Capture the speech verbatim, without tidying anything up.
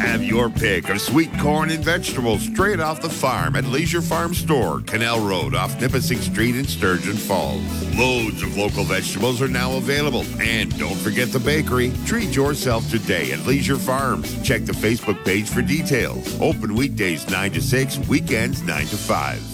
Have your pick of sweet corn and vegetables straight off the farm at Leisure Farm Store, Canal Road off Nipissing Street in Sturgeon Falls. Loads of local vegetables are now available. And don't forget the bakery. Treat yourself today at Leisure Farms. Check the Facebook page for details. Open weekdays nine to six, weekends nine to five.